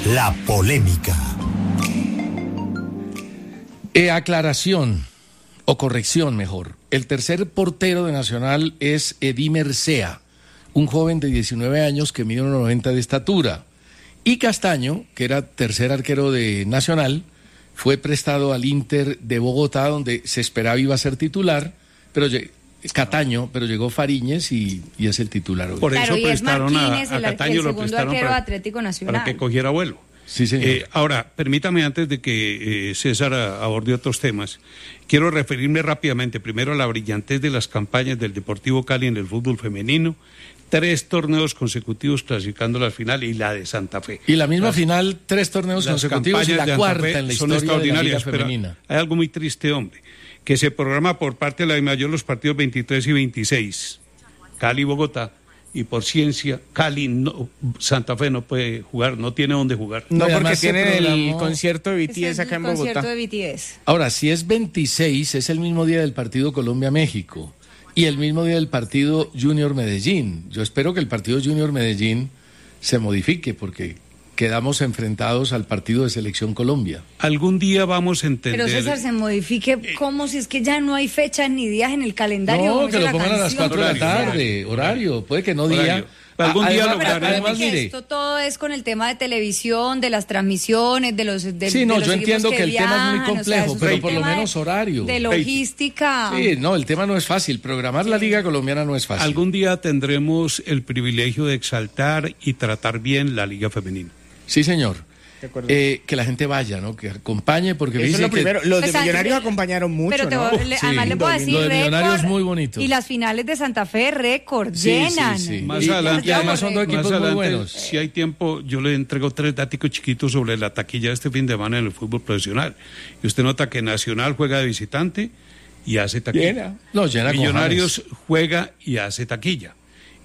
La polémica. Aclaración, o corrección mejor. El tercer portero de Nacional es Edimer Sea, un joven de 19 años que mide 1,90 de estatura. Y Castaño, que era tercer arquero de Nacional, fue prestado al Inter de Bogotá, donde se esperaba iba a ser titular, pero Cataño, pero llegó Fariñez y es el titular hoy. Por eso prestaron Martínez, a Cataño, el lo segundo prestaron arquero Atlético Nacional, para que cogiera vuelo. Sí, señor. Ahora, permítame, antes de que César aborde otros temas, quiero referirme rápidamente primero a la brillantez de las campañas del Deportivo Cali en el fútbol femenino. 3 torneos consecutivos clasificando la final y la de Santa Fe. Y la misma final, 3 torneos consecutivos y la cuarta en la historia de la Liga Femenina. Hay algo muy triste, hombre, que se programa por parte de la DIMAYOR los partidos 23 y 26, Cali-Bogotá, y por ciencia, Santa Fe no puede jugar, no tiene dónde jugar. No, porque tiene el concierto de BTS acá en Bogotá. concierto de BTS. Ahora, si es 26, es el mismo día del partido Colombia-México y el mismo día del partido Junior Medellín. Yo espero que el partido Junior Medellín se modifique porque quedamos enfrentados al partido de Selección Colombia. Algún día vamos a entender... Pero César, se modifique como si es que ya no hay fechas ni días en el calendario. No, que lo pongan a las 4 de la tarde, horario, puede que no día. Algún día lo además, mire, esto todo es con el tema de televisión, de las transmisiones, de los sí, no, de los yo entiendo que el tema es muy complejo, o sea, pero por lo menos horario. De logística. Sí, no, el tema no es fácil. Programar la Liga Colombiana no es fácil. Algún día tendremos el privilegio de exaltar y tratar bien la Liga Femenina. Sí, señor. Que la gente vaya, ¿no? Que acompañe, porque eso es lo primero. Los de Millonarios acompañaron mucho, pero ¿no? Además le puedo decir, lo de Millonarios es muy bonito. Y las finales de Santa Fe, récord, llenan. Sí. Más adelante, y además son 2 equipos muy buenos. Si hay tiempo, yo le entrego 3 datos chiquitos sobre la taquilla de este fin de semana en el fútbol profesional. Y usted nota que Nacional juega de visitante y hace taquilla. Llena Millonarios juega y hace taquilla.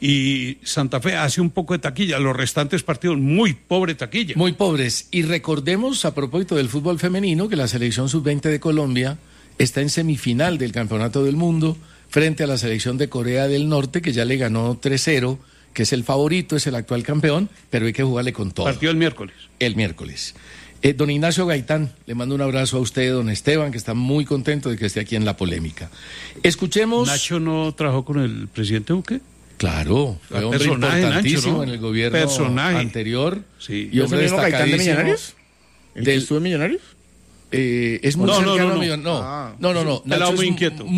Y Santa Fe hace un poco de taquilla, los restantes partidos muy pobre taquilla. Muy pobres. Y recordemos, a propósito del fútbol femenino, que la selección sub-20 de Colombia está en semifinal del Campeonato del Mundo frente a la selección de Corea del Norte, que ya le ganó 3-0, que es el favorito, es el actual campeón, pero hay que jugarle con todo. Partido el miércoles. El miércoles. Don Ignacio Gaitán, le mando un abrazo a usted, don Esteban, que está muy contento de que esté aquí en La Polémica. Escuchemos... ¿Nacho no trabajó con el presidente Duque? Claro, fue hombre importantísimo, Nacho, ¿no? En el gobierno anterior. Sí. Y hombre ¿Es el mismo Gaitán de Millonarios? ¿El que estuvo en Millonarios? Es muy cercano a Millonarios. No. Pelado muy inquieto.